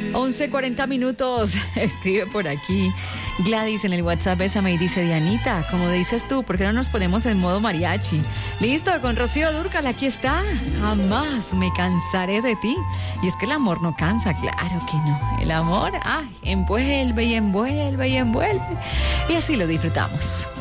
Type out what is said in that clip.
11:40. Escribe por aquí Gladys en el WhatsApp. Bésame y dice: Dianita, como dices tú, ¿por qué no nos ponemos en modo mariachi? Listo, con Rocío Dúrcal, aquí está. Jamás me cansaré de ti. Y es que el amor no cansa, claro que no. El amor, envuelve y envuelve y envuelve. Y así lo disfrutamos.